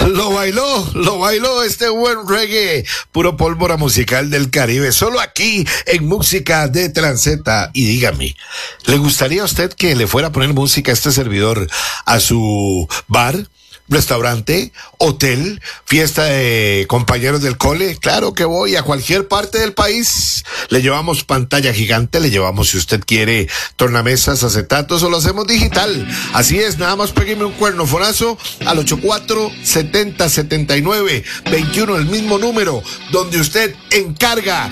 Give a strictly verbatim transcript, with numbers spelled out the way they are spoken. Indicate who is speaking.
Speaker 1: Lo bailó, lo bailó este buen reggae, puro pólvora musical del Caribe, solo aquí en Música de Transeta. Y dígame, ¿le gustaría a usted que le fuera a poner música a este servidor a su bar, restaurante, hotel, fiesta de compañeros del cole? Claro que voy a cualquier parte del país. Le llevamos pantalla gigante, le llevamos, si usted quiere, tornamesas, acetatos, o lo hacemos digital. Así es, nada más pégueme un cuernofonazo al ochenta y cuatro, setenta, setenta y nueve, veintiuno, el mismo número donde usted encarga